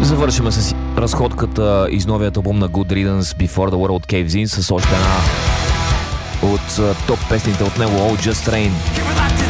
Завършваме с разходката из новият албум на Good Riddance Before the World Caves In с още една от топ песните от него, All Just Rain.